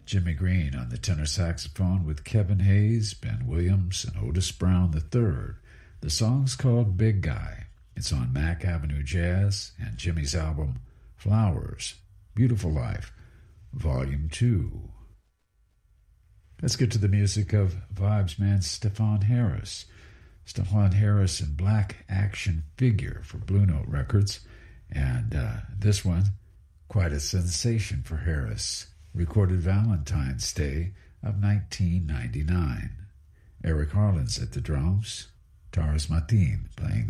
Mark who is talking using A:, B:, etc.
A: Jimmy Green on the tenor saxophone with Kevin Hayes, Ben Williams, and Otis Brown III. The song's called Big Guy. It's on Mack Avenue Jazz and Jimmy's album Flowers, Beautiful Life, Volume 2. Let's get to the music of Vibes man Stefon Harris. Stefon Harris in Black Action Figure for Blue Note Records. And this one, quite a sensation for Harris. Recorded Valentine's Day of 1999. Eric Harlan's at the drums. Taras Matin playing